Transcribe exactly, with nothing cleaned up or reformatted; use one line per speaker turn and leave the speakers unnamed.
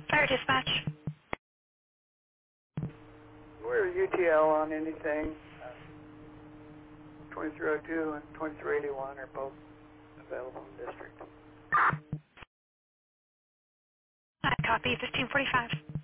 Fire dispatch.
We're U T L on anything. Uh, twenty-three oh two and twenty-three eighty-one are both available in district.
I copy fifteen forty-five.